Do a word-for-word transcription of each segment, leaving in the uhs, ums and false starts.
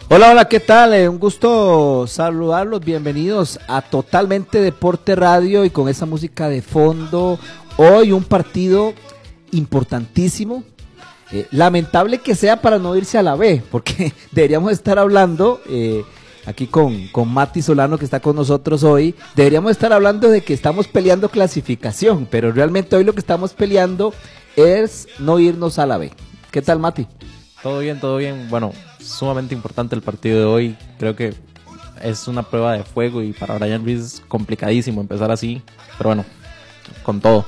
Hola, hola, ¿qué tal? Eh, un gusto saludarlos, bienvenidos a Totalmente Deporte Radio y con esa música de fondo. Hoy un partido importantísimo, eh, lamentable que sea para no irse a la B, porque deberíamos estar hablando, eh, aquí con, con Mati Solano que está con nosotros hoy, deberíamos estar hablando de que estamos peleando clasificación, pero realmente hoy lo que estamos peleando es no irnos a la B. ¿Qué tal, Mati? Todo bien, todo bien. Bueno, sumamente importante el partido de hoy. Creo que es una prueba de fuego y para Bryan Ruiz es complicadísimo empezar así. Pero bueno, con todo.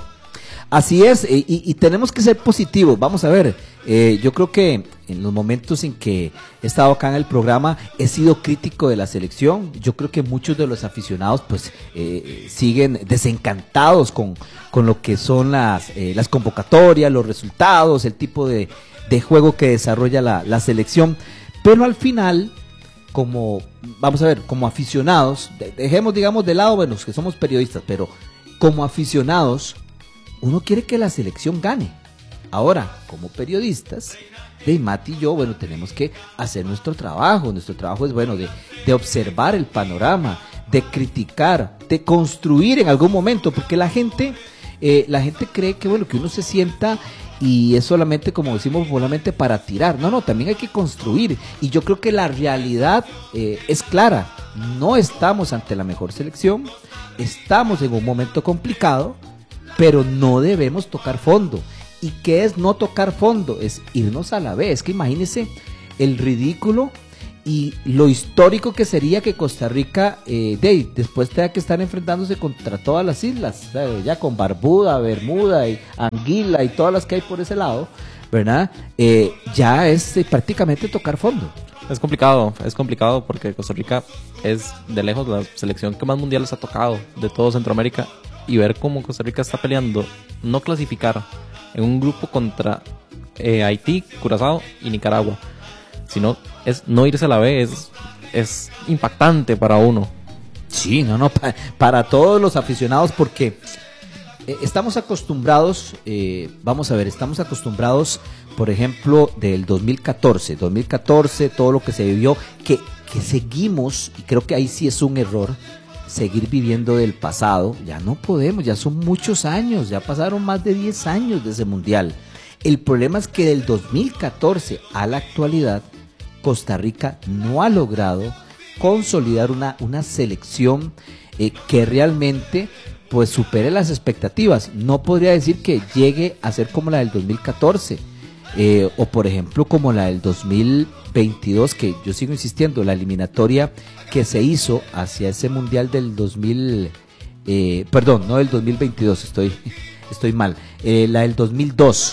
Así es, y, y tenemos que ser positivos. Vamos a ver, eh, yo creo que en los momentos en que he estado acá en el programa he sido crítico de la selección. Yo creo que muchos de los aficionados pues eh, siguen desencantados con, con lo que son las, eh, las convocatorias, los resultados, el tipo de, de juego que desarrolla la, la selección. Pero al final, como, vamos a ver, como aficionados, de, dejemos digamos de lado, bueno, que somos periodistas, pero como aficionados, uno quiere que la selección gane. Ahora, como periodistas, de Mati y yo, bueno, tenemos que hacer nuestro trabajo. Nuestro trabajo es, bueno, de, de observar el panorama, de criticar, de construir en algún momento, porque la gente, eh, la gente cree que, bueno, que uno se sienta y es solamente, como decimos popularmente, para tirar. No, no, también hay que construir. Y yo creo que la realidad eh, es clara. No estamos ante la mejor selección, estamos en un momento complicado, pero no debemos tocar fondo. ¿Y qué es no tocar fondo? Es irnos a la B. Es que imagínense el ridículo y lo histórico que sería que Costa Rica eh, de, después tenga que estar enfrentándose contra todas las islas, ¿sabe? Ya con Barbuda, Bermuda y Anguila y todas las que hay por ese lado, ¿verdad? Eh, ya es eh, prácticamente tocar fondo. Es complicado, es complicado porque Costa Rica es de lejos la selección que más mundiales ha tocado de todo Centroamérica. Y ver cómo Costa Rica está peleando no clasificar en un grupo contra eh, Haití, Curazao y Nicaragua, sino es no irse a la B, es, es impactante para uno. Sí, no, no, pa, para todos los aficionados, porque eh, estamos acostumbrados, eh, vamos a ver, estamos acostumbrados, por ejemplo, del dos mil catorce, dos mil catorce, todo lo que se vivió, que, que seguimos, y creo que ahí sí es un error, seguir viviendo del pasado. Ya no podemos, ya son muchos años, ya pasaron más de diez años de ese mundial. El problema es que del dos mil catorce a la actualidad, Costa Rica no ha logrado consolidar una, una selección eh, que realmente pues supere las expectativas. No podría decir que llegue a ser como la del dos mil catorce, eh, o por ejemplo como la del dos mil veintidós, que yo sigo insistiendo, la eliminatoria que se hizo hacia ese mundial del dos mil, eh, perdón, no del dos mil veintidós, estoy, estoy mal, eh, la del dos mil dos,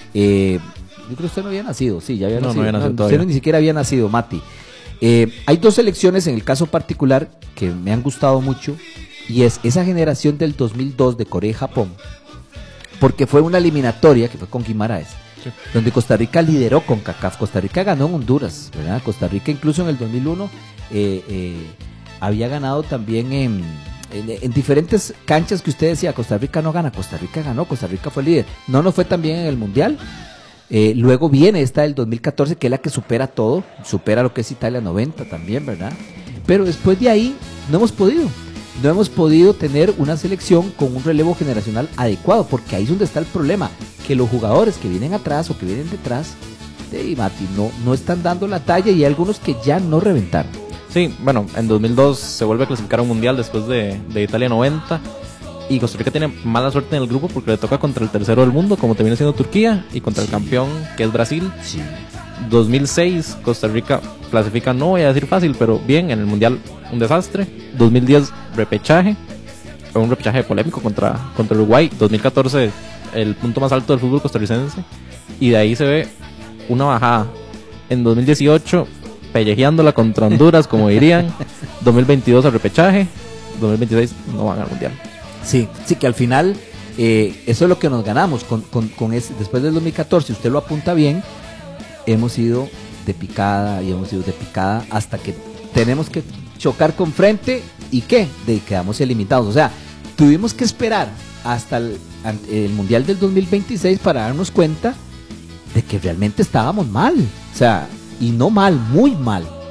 eh, yo creo que usted no había nacido, sí, ya había no, nacido, no había nacido no, usted ni siquiera había nacido, Mati. Eh, hay dos selecciones en el caso particular que me han gustado mucho, y es esa generación del dos mil dos de Corea y Japón, porque fue una eliminatoria que fue con Guimaraes, sí, donde Costa Rica lideró con CONCACAF. Costa Rica ganó en Honduras, ¿verdad? Costa Rica incluso en el dos mil uno eh, eh, había ganado también en, en, en diferentes canchas que usted decía, Costa Rica no gana, Costa Rica ganó, Costa Rica fue líder. No nos fue tan bien en el Mundial. Eh, luego viene esta del dos mil catorce, que es la que supera todo, supera lo que es Italia noventa también, ¿verdad? Pero después de ahí no hemos podido. No hemos podido tener una selección con un relevo generacional adecuado, porque ahí es donde está el problema, que los jugadores que vienen atrás o que vienen detrás de Mati no, no están dando la talla, y hay algunos que ya no reventaron. Sí, bueno, en dos mil dos se vuelve a clasificar a un mundial después de, de Italia noventa, y Costa Rica tiene mala suerte en el grupo porque le toca contra el tercero del mundo, como termina siendo Turquía, y contra sí. el campeón, que es Brasil. Sí. dos mil seis Costa Rica clasifica, no voy a decir fácil, pero bien, en el mundial un desastre. dos mil diez repechaje, fue un repechaje polémico contra, contra Uruguay. dos mil catorce el punto más alto del fútbol costarricense, y de ahí se ve una bajada. En dos mil dieciocho pellejeándola contra Honduras, como dirían. dos mil veintidós el repechaje, dos mil veintiséis no van al mundial. Sí, sí, que al final eh, eso es lo que nos ganamos con, con, con ese, después del dos mil catorce, usted lo apunta bien, hemos ido de picada y hemos ido de picada hasta que tenemos que chocar con frente, y ¿qué? De quedamos eliminados. O sea, tuvimos que esperar hasta el, el Mundial del dos mil veintiséis para darnos cuenta de que realmente estábamos mal. O sea, y no mal, muy mal.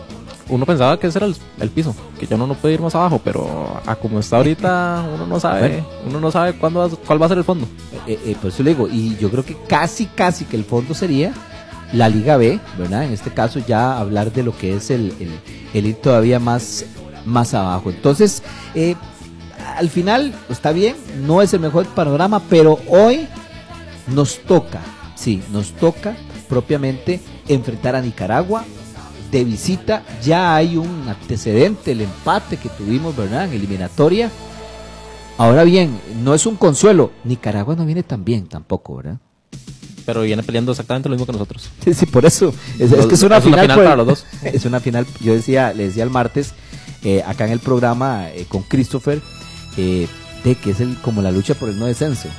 uno pensaba que ese era el, el piso, que ya uno no puede ir más abajo, pero a como está ahorita, uno no sabe, bueno, uno no sabe cuándo va, cuál va a ser el fondo. Eh, eh, por eso le digo, y yo creo que casi, casi que el fondo sería la Liga B, ¿verdad? En este caso ya hablar de lo que es el, el, el ir todavía más, más abajo. Entonces, eh, al final, está bien, no es el mejor panorama, pero hoy nos toca, sí, nos toca propiamente enfrentar a Nicaragua de visita. Ya hay un antecedente, el empate que tuvimos, ¿verdad?, en eliminatoria. Ahora bien, no es un consuelo, Nicaragua no viene tan bien tampoco, ¿verdad? Pero viene peleando exactamente lo mismo que nosotros. Sí, sí, por eso. Es, los, es que es una, es final, una final por, para los dos. Es una final, yo decía, le decía el martes, eh, acá en el programa eh, con Christopher, eh, de que es el, como la lucha por el no descenso.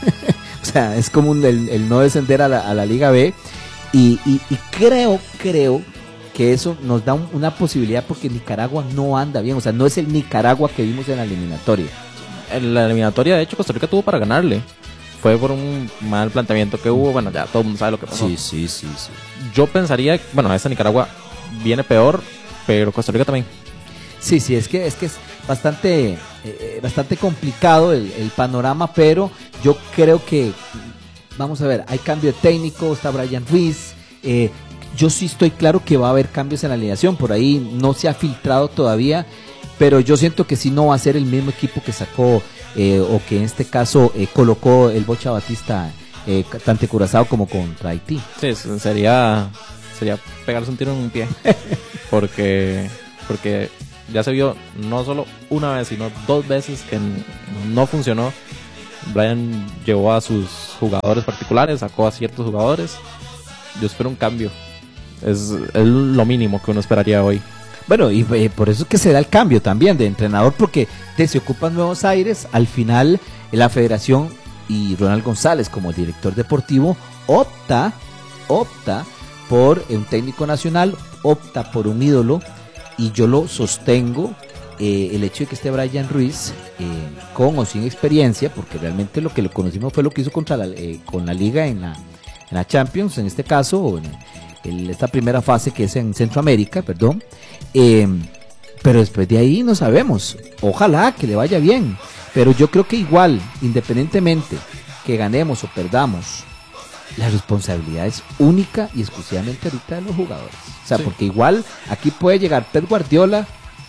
O sea, es como un, el, el no descender a la, a la Liga B. Y, y, y creo, creo que eso nos da un, una posibilidad, porque Nicaragua no anda bien. O sea, no es el Nicaragua que vimos en la eliminatoria. En la eliminatoria, de hecho, Costa Rica tuvo para ganarle. Fue por un mal planteamiento que hubo. Bueno, ya todo el mundo sabe lo que pasó. Sí, sí, sí, sí. Yo pensaría, bueno, esta Nicaragua viene peor, pero Costa Rica también. Sí, sí, es que es que es bastante eh, bastante complicado el, el panorama, pero yo creo que, vamos a ver, hay cambio de técnico, está Brian Ruiz, eh, yo sí estoy claro que va a haber cambios en la alineación, por ahí no se ha filtrado todavía, pero yo siento que sí no va a ser el mismo equipo que sacó eh, o que en este caso eh, colocó el Bocha Batista eh, tanto Curazao como contra Haití. Sí, sería sería pegarse un tiro en un pie, porque porque ya se vio no solo una vez, sino dos veces que no funcionó. Brian llevó a sus jugadores particulares, sacó a ciertos jugadores. Yo espero un cambio. Es, es lo mínimo que uno esperaría hoy. Bueno, y eh, por eso es que se da el cambio también de entrenador, porque te, se ocupan nuevos aires. Al final, la federación y Ronald González, como director deportivo, opta, opta por un técnico nacional, opta por un ídolo. Y yo lo sostengo, eh, el hecho de que esté Brian Ruiz, eh, con o sin experiencia, porque realmente lo que lo conocimos fue lo que hizo contra la, eh, con la Liga en la, en la Champions, en este caso, o en, en esta primera fase que es en Centroamérica, perdón. Eh, pero después de ahí no sabemos. Ojalá que le vaya bien. Pero yo creo que igual, independientemente que ganemos o perdamos, la responsabilidad es única y exclusivamente ahorita de los jugadores. O sea, sí, porque igual aquí puede llegar Pep Guardiola,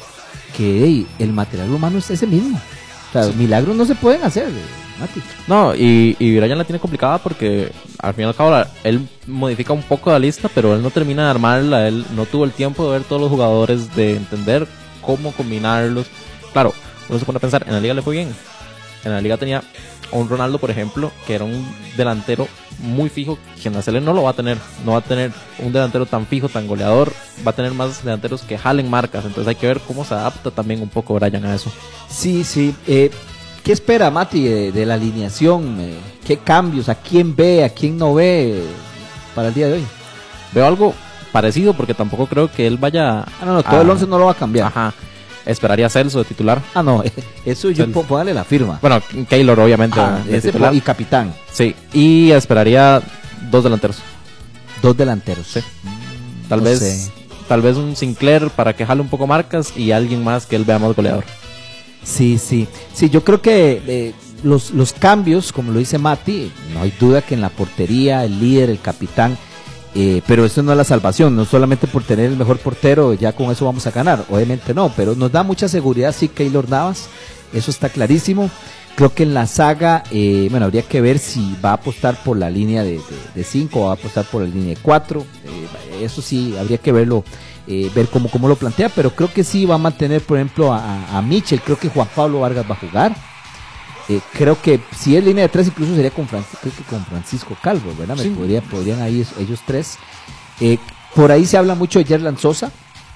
que hey, el material humano es ese mismo. O sea, sí, milagros no se pueden hacer, Mati. No, y, y Brian la tiene complicada porque al fin y al cabo la, él modifica un poco la lista, pero él no termina de armarla. Él no tuvo el tiempo de ver todos los jugadores, de entender cómo combinarlos. Claro, uno se pone a pensar, en la Liga le fue bien. En la Liga tenía un Ronaldo, por ejemplo, que era un delantero muy fijo, que en la Sele no lo va a tener. No va a tener un delantero tan fijo, tan goleador. Va a tener más delanteros que jalen marcas. Entonces hay que ver cómo se adapta también un poco Brian a eso. Sí, sí. Eh, ¿Qué espera, Mati, de, de la alineación? Eh, ¿Qué cambios? ¿A quién ve? ¿A quién no ve para el día de hoy? Veo algo parecido, porque tampoco creo que él vaya... Ah, no, no, todo a... el once no lo va a cambiar. Ajá. Esperaría a Celso de titular. Ah, no, eso yo puedo ponerle la firma. Bueno, Keylor obviamente. Ah, ese fue, y capitán. Sí, y esperaría dos delanteros. Dos delanteros. Sí. Tal no vez sé. Tal vez un Sinclair para que jale un poco marcas y alguien más que él vea más goleador. Sí, sí. Sí, yo creo que eh, los, los cambios, como lo dice Mati, no hay duda que en la portería, el líder, el capitán, Eh, pero eso no es la salvación, no solamente por tener el mejor portero ya con eso vamos a ganar, obviamente no, pero nos da mucha seguridad, sí, Keylor Navas, eso está clarísimo. Creo que en la saga, eh, bueno, habría que ver si va a apostar por la línea de cinco o va a apostar por la línea de cuatro, eh, eso sí, habría que verlo, eh, ver cómo, cómo lo plantea, pero creo que sí va a mantener, por ejemplo, a, a Michel. Creo que Juan Pablo Vargas va a jugar. Eh, creo que si es línea de tres, incluso sería con, Fran- creo que con Francisco Calvo, ¿verdad? Me sí. podría, podrían ahí ellos tres. Eh, por ahí se habla mucho de Yerlan Sosa,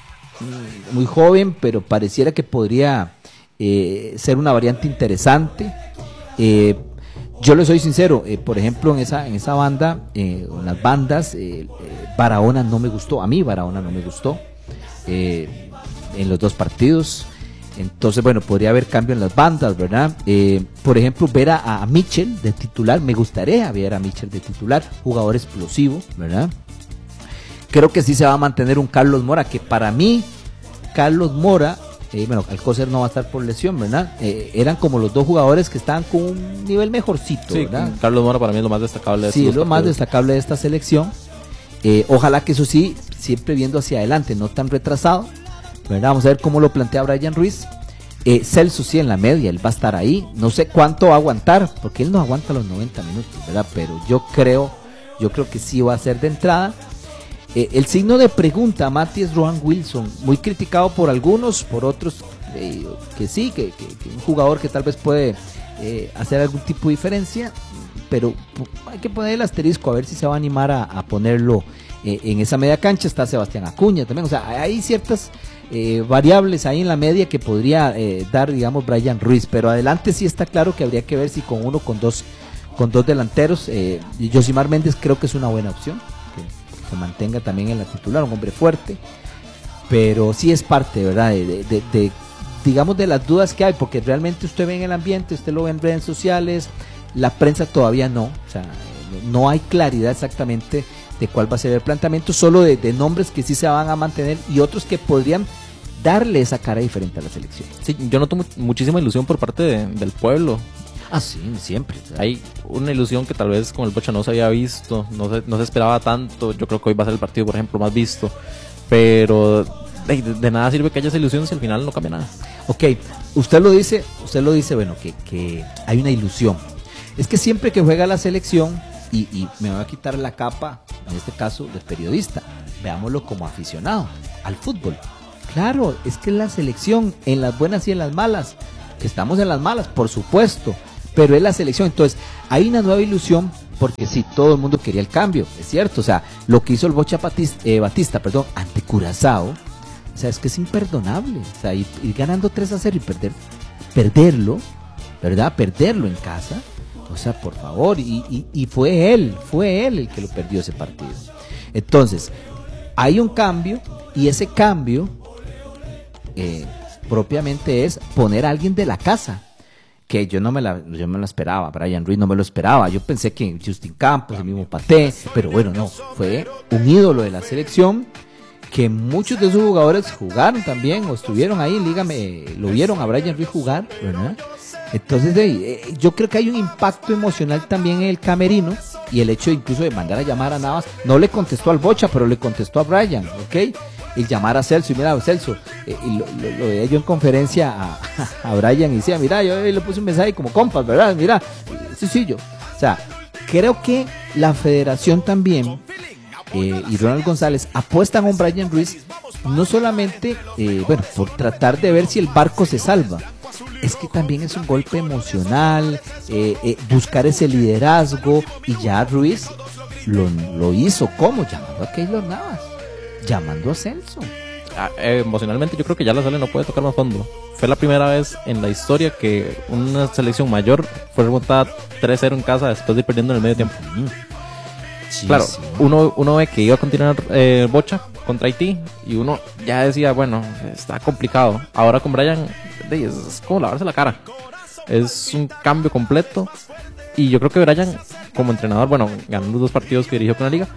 muy joven, pero pareciera que podría eh, ser una variante interesante. Eh, yo le soy sincero, eh, por ejemplo, en esa, en esa banda, eh, en las bandas, eh, eh, Barahona no me gustó, a mí Barahona no me gustó eh, en los dos partidos. Entonces, bueno, podría haber cambio en las bandas, ¿verdad? Eh, por ejemplo, ver a, a Michel de titular, me gustaría ver a Michel de titular, jugador explosivo, ¿verdad? Creo que sí se va a mantener un Carlos Mora, que para mí Carlos Mora, eh, bueno, Alcócer no va a estar por lesión, ¿verdad? Eh, eran como los dos jugadores que estaban con un nivel mejorcito, sí, ¿verdad? Carlos Mora para mí es lo más destacable de Sí, es lo más destacable de esta selección. Eh, ojalá que eso sí, siempre viendo hacia adelante, no tan retrasado, ¿verdad? Vamos a ver cómo lo plantea Brian Ruiz. Eh, Celso sí en la media, él va a estar ahí, no sé cuánto va a aguantar, porque él no aguanta los noventa minutos, ¿verdad? Pero yo creo, yo creo que sí va a ser de entrada. Eh, el signo de pregunta, Mati, es Rohan Wilson, muy criticado por algunos, por otros eh, que sí, que, que, que un jugador que tal vez puede eh, hacer algún tipo de diferencia, pero hay que poner el asterisco a ver si se va a animar a, a ponerlo eh, en esa media cancha. Está Sebastián Acuña también, o sea, hay ciertas eh, variables ahí en la media que podría eh, dar, digamos, Brian Ruiz, pero adelante sí está claro que habría que ver si con uno, con dos, con dos delanteros. eh, Yosimar Méndez creo que es una buena opción, que se mantenga también en la titular, un hombre fuerte, pero sí es parte, ¿verdad?, de, de, de, de digamos, de las dudas que hay, porque realmente usted ve en el ambiente, usted lo ve en redes sociales, la prensa todavía no, o sea, no hay claridad exactamente de cuál va a ser el planteamiento, solo de, de nombres que sí se van a mantener y otros que podrían darle esa cara diferente a la selección. Sí, yo noto mu- muchísima ilusión por parte de, del pueblo. Ah, sí, siempre. O sea, hay una ilusión que tal vez con el Bocha no se había visto, no se, no se esperaba tanto. Yo creo que hoy va a ser el partido, por ejemplo, más visto, pero de, de nada sirve que haya esa ilusión si al final no cambia nada. Ok, usted lo dice, usted lo dice, bueno, que, que hay una ilusión. Es que siempre que juega la selección, y, y me voy a quitar la capa, en este caso, de periodista, veámoslo como aficionado al fútbol. Claro, es que la selección, en las buenas y en las malas, que estamos en las malas, por supuesto, pero es la selección. Entonces, hay una nueva ilusión, porque sí, todo el mundo quería el cambio, es cierto. O sea, lo que hizo el Bocha Batista, eh, Batista perdón, ante Curazao, o sea, es que es imperdonable. O sea, ir, ir ganando tres a cero y perder, perderlo, ¿verdad? Perderlo en casa. O sea, por favor, y, y, y fue él, fue él el que lo perdió ese partido. Entonces, hay un cambio, y ese cambio eh, propiamente es poner a alguien de la casa, que yo no me la, yo me lo esperaba, Brian Ruiz no me lo esperaba, yo pensé que Justin Campos, el mismo Paté, pero bueno, no, fue un ídolo de la selección, que muchos de sus jugadores jugaron también, o estuvieron ahí en Liga, me, lo vieron a Brian Ruiz jugar, ¿verdad? Entonces, eh, yo creo que hay un impacto emocional también en el camerino, y el hecho incluso de mandar a llamar a Navas, no le contestó al Bocha, pero le contestó a Brian, ¿ok? El llamar a Celso, y mira, Celso, eh, y lo, lo, lo veía yo en conferencia a, a Brian, y decía, mira, yo le puse un mensaje como compas, ¿verdad? Mira, sí, sí, yo. O sea, creo que la federación también, eh, y Ronald González, apuestan a un Brian Ruiz, no solamente, eh, bueno, por tratar de ver si el barco se salva, es que también es un golpe emocional, eh, eh, buscar ese liderazgo, y ya Ruiz lo, lo hizo, ¿cómo? Llamando a Keylor Navas, llamando a Celso. Ah, eh, emocionalmente yo creo que ya la Sale no puede tocar más fondo. Fue la primera vez en la historia que una selección mayor fue remontada tres cero en casa después de ir perdiendo en el medio tiempo. Mm. Sí, claro, sí. uno, uno ve que iba a continuar eh, Bocha contra Haití, y uno ya decía, bueno, está complicado. Ahora con Brian es, es como lavarse la cara, es un cambio completo, y yo creo que Brian como entrenador, bueno, ganó los dos partidos que dirigió con la liga,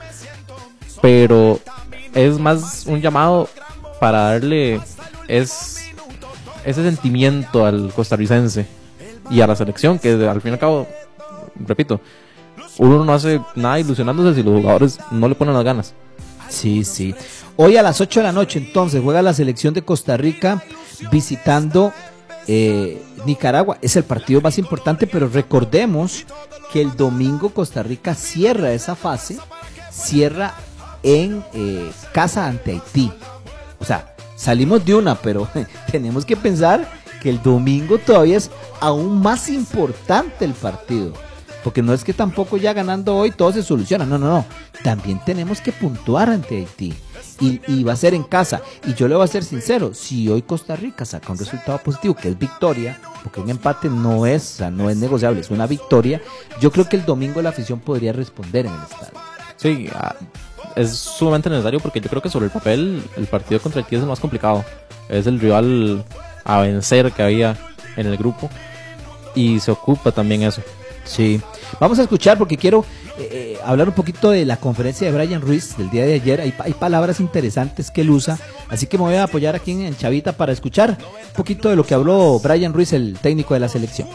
pero es más un llamado para darle es, ese sentimiento al costarricense y a la selección, que al fin y al cabo, repito, uno no hace nada ilusionándose si los jugadores no le ponen las ganas. Sí, sí. Hoy a las ocho de la noche entonces juega la selección de Costa Rica visitando eh, Nicaragua. Es el partido más importante, pero recordemos que el domingo Costa Rica cierra esa fase, cierra en eh, casa ante Haití. O sea, salimos de una, pero tenemos que pensar que el domingo todavía es aún más importante el partido. Porque no es que tampoco ya ganando hoy todo se soluciona, no, no, no. También tenemos que puntuar ante Haití. Y, y va a ser en casa. Y yo le voy a ser sincero, si hoy Costa Rica saca un resultado positivo, que es victoria, porque un empate no es, o sea, no es negociable, es una victoria, yo creo que el domingo la afición podría responder en el estadio. Sí, es sumamente necesario, porque yo creo que sobre el papel el partido contra Haití es el más complicado. Es el rival a vencer que había en el grupo, y se ocupa también eso. Sí, vamos a escuchar porque quiero, eh, hablar un poquito de la conferencia de Brian Ruiz del día de ayer. Hay, hay palabras interesantes que él usa, así que me voy a apoyar aquí en, en Chavita para escuchar un poquito de lo que habló Brian Ruiz, el técnico de la selección.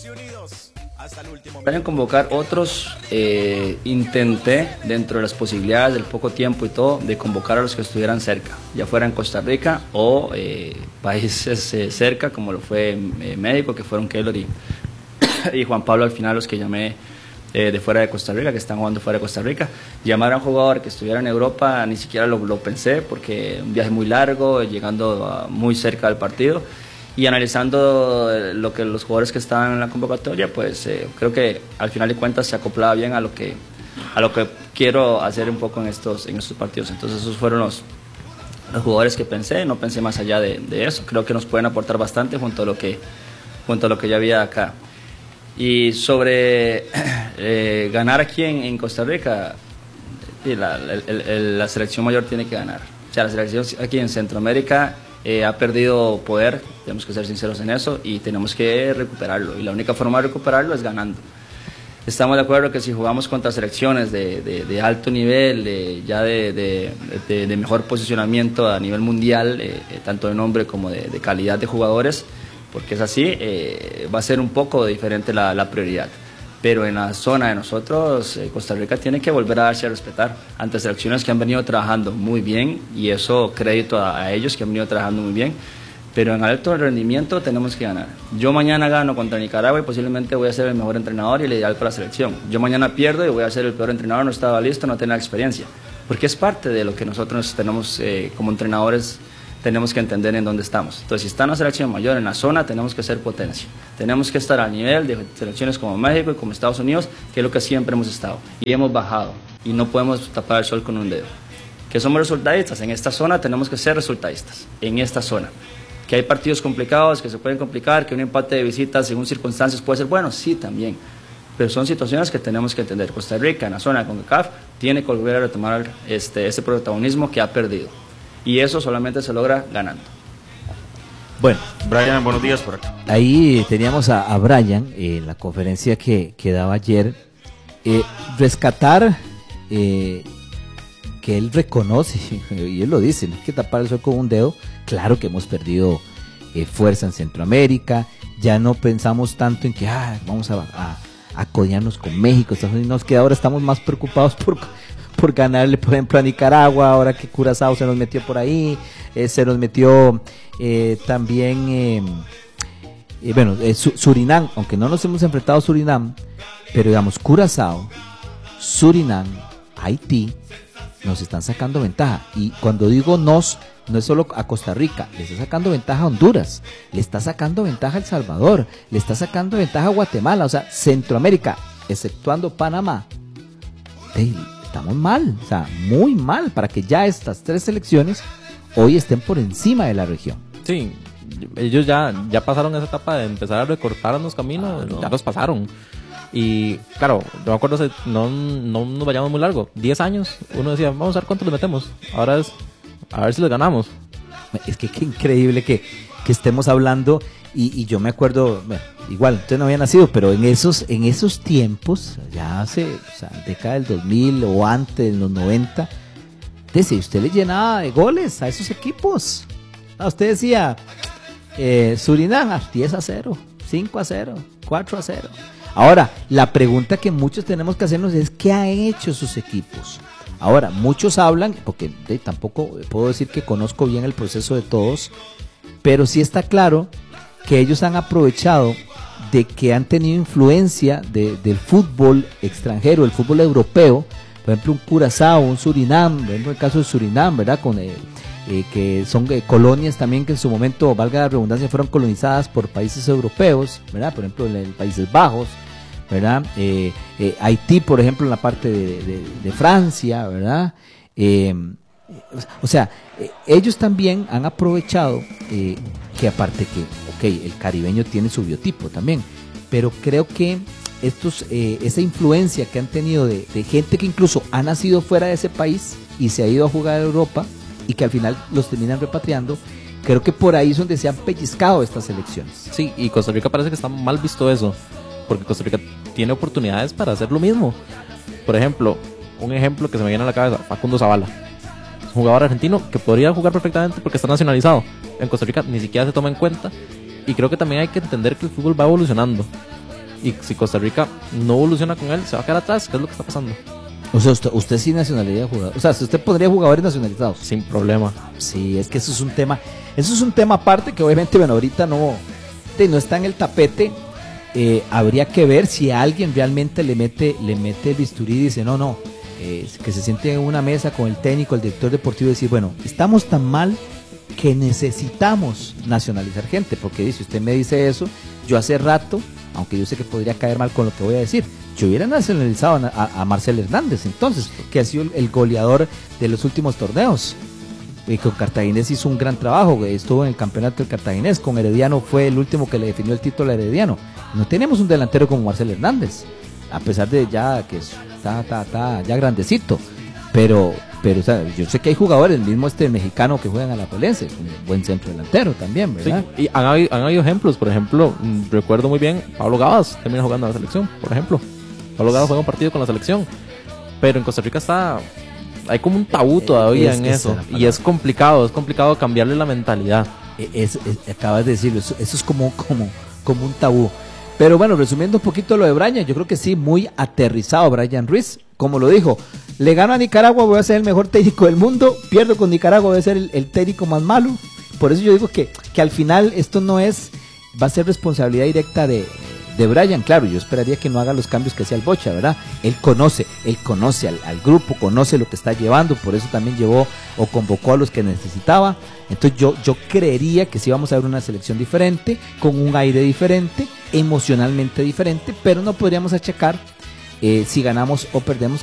Vayan a convocar otros, eh, intenté dentro de las posibilidades del poco tiempo y todo, de convocar a los que estuvieran cerca, ya fuera en Costa Rica o eh, países eh, cerca, como lo fue eh, México, que fueron Keylor y, y Juan Pablo al final, los que llamé eh, de fuera de Costa Rica, que están jugando fuera de Costa Rica. Llamar a un jugador que estuviera en Europa ni siquiera lo, lo pensé, porque un viaje muy largo, llegando a, muy cerca del partido. Y analizando lo que los jugadores que estaban en la convocatoria, pues eh, creo que al final de cuentas se acoplaba bien a lo que a lo que quiero hacer un poco en estos en estos partidos. Entonces esos fueron los, los jugadores que pensé, no pensé más allá de, de eso. Creo que nos pueden aportar bastante junto a lo que junto a lo que ya había acá. Y sobre eh, ganar aquí en, en Costa Rica, la, la, la, la selección mayor tiene que ganar. O sea, la selección aquí en Centroamérica Eh, ha perdido poder, tenemos que ser sinceros en eso, y tenemos que recuperarlo, y la única forma de recuperarlo es ganando. Estamos de acuerdo que si jugamos contra selecciones de, de, de alto nivel, de, ya de, de, de, de mejor posicionamiento a nivel mundial, eh, tanto de nombre como de, de calidad de jugadores, porque es así, eh, va a ser un poco diferente la, la prioridad. Pero en la zona de nosotros, eh, Costa Rica tiene que volver a darse a respetar ante selecciones que han venido trabajando muy bien, y eso crédito a, a ellos que han venido trabajando muy bien, pero en alto rendimiento tenemos que ganar. Yo mañana gano contra Nicaragua y posiblemente voy a ser el mejor entrenador y el ideal para la selección. Yo mañana pierdo y voy a ser el peor entrenador, no estaba listo, no tenía experiencia, porque es parte de lo que nosotros tenemos eh, como entrenadores. Tenemos que entender en dónde estamos. Entonces, si está en la selección mayor, en la zona, tenemos que ser potencia. Tenemos que estar al nivel de selecciones como México y como Estados Unidos, que es lo que siempre hemos estado. Y hemos bajado. Y no podemos tapar el sol con un dedo. Que somos resultadistas. En esta zona tenemos que ser resultadistas. En esta zona. Que hay partidos complicados, que se pueden complicar, que un empate de visitas según circunstancias puede ser bueno. Sí, también. Pero son situaciones que tenemos que entender. Costa Rica, en la zona de CONCACAF, tiene que volver a retomar este, ese protagonismo que ha perdido. Y eso solamente se logra ganando. Bueno, Brian, buenos días por acá. Ahí teníamos a, a Brian en eh, la conferencia que, que daba ayer. Eh, rescatar eh, que él reconoce, y él lo dice, no hay que tapar el sol con un dedo. Claro que hemos perdido eh, fuerza en Centroamérica. Ya no pensamos tanto en que ah, vamos a, a, a codearnos con México, Estados Unidos, que ahora estamos más preocupados por... por ganarle, por ejemplo, a Nicaragua, ahora que Curazao se nos metió por ahí, eh, se nos metió eh, también, eh, eh, bueno, eh, Surinam, aunque no nos hemos enfrentado a Surinam, pero digamos, Curazao, Surinam, Haití, nos están sacando ventaja. Y cuando digo nos, no es solo a Costa Rica, le está sacando ventaja a Honduras, le está sacando ventaja a El Salvador, le está sacando ventaja a Guatemala, o sea, Centroamérica, exceptuando Panamá, hey, estamos mal, o sea, muy mal, para que ya estas tres selecciones hoy estén por encima de la región. Sí, ellos ya, ya pasaron esa etapa de empezar a recortar los caminos, ah, no. ya los pasaron. Y claro, yo me acuerdo, no, no nos vayamos muy largo, diez años, uno decía, vamos a ver cuánto les metemos, ahora es, a ver si les ganamos. Es que qué increíble que, que estemos hablando, y, y yo me acuerdo, bueno, igual, usted no había nacido, pero en esos en esos tiempos, ya hace, o sea, década del dos mil o antes, en los noventa, decía, usted le llenaba de goles a esos equipos. Ah, usted decía, eh, Surinam, diez a cero, cinco a cero, cuatro a cero. Ahora, la pregunta que muchos tenemos que hacernos es, ¿qué han hecho sus equipos? Ahora, muchos hablan, porque eh, tampoco puedo decir que conozco bien el proceso de todos, pero sí está claro que ellos han aprovechado de que han tenido influencia de, del fútbol extranjero, el fútbol europeo, por ejemplo un Curazao, un Surinam, por ejemplo el caso de Surinam, ¿verdad? Con, eh, eh, que son eh, colonias también que en su momento, valga la redundancia, fueron colonizadas por países europeos, ¿verdad? Por ejemplo en, en Países Bajos, ¿verdad? Eh, eh, Haití, por ejemplo, en la parte de, de, de Francia, ¿verdad? Eh, o sea, eh, ellos también han aprovechado eh, que aparte que, ok, el caribeño tiene su biotipo también, pero creo que estos, eh, esa influencia que han tenido de, de gente que incluso ha nacido fuera de ese país y se ha ido a jugar a Europa y que al final los terminan repatriando, creo que por ahí es donde se han pellizcado estas elecciones. Sí, y Costa Rica parece que está mal visto eso, porque Costa Rica tiene oportunidades para hacer lo mismo. Por ejemplo, un ejemplo que se me viene a la cabeza, Facundo Zavala, un jugador argentino que podría jugar perfectamente porque está nacionalizado. En Costa Rica ni siquiera se toma en cuenta, y creo que también hay que entender que el fútbol va evolucionando, y si Costa Rica no evoluciona con él, se va a quedar atrás, que es lo que está pasando. O sea, usted, usted sí nacionalidad de jugador. O sea, si usted podría jugadores nacionalizados. Sin problema. Sí, es que eso es un tema, eso es un tema aparte que obviamente, bueno, ahorita no, no está en el tapete. Eh, habría que ver si alguien realmente le mete, le mete el bisturí y dice, no, no, eh, que se siente en una mesa con el técnico, el director deportivo y decir, bueno, estamos tan mal que necesitamos nacionalizar gente, porque si usted me dice eso, yo hace rato, aunque yo sé que podría caer mal con lo que voy a decir, yo hubiera nacionalizado a, a Marcel Hernández, entonces, que ha sido el, el goleador de los últimos torneos. Y con Cartaginés hizo un gran trabajo, estuvo en el campeonato del Cartaginés, con Herediano fue el último que le definió el título a Herediano. No tenemos un delantero como Marcel Hernández, a pesar de ya que está, está, está ya grandecito, pero, pero o sea, yo sé que hay jugadores, el mismo este mexicano que juegan a la Polense, un buen centro delantero también, ¿verdad? Sí, y han habido, han habido ejemplos, por ejemplo, recuerdo muy bien, Pablo Gavas termina jugando a la selección, por ejemplo. Pablo Gavas juega un partido con la selección, pero en Costa Rica está... hay como un tabú todavía es, en es eso, y es complicado, es complicado cambiarle la mentalidad. Es, es, acabas de decirlo, eso, eso es como, como, como un tabú. Pero bueno, resumiendo un poquito lo de Brian, yo creo que sí, muy aterrizado Brian Ruiz, como lo dijo, le gano a Nicaragua, voy a ser el mejor técnico del mundo, pierdo con Nicaragua, voy a ser el, el técnico más malo. Por eso yo digo que, que al final esto no es, va a ser responsabilidad directa de... de Brian, claro, yo esperaría que no haga los cambios que hacía el Bocha, ¿verdad? Él conoce, él conoce al, al grupo, conoce lo que está llevando, por eso también llevó o convocó a los que necesitaba. Entonces yo, yo creería que sí vamos a ver una selección diferente, con un aire diferente, emocionalmente diferente, pero no podríamos achacar eh, si ganamos o perdemos